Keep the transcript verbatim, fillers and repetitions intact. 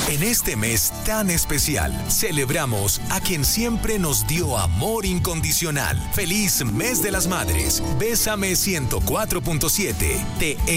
En este mes tan especial, celebramos a quien siempre nos dio amor incondicional. ¡Feliz Mes de las Madres! Bésame ciento cuatro punto siete. Te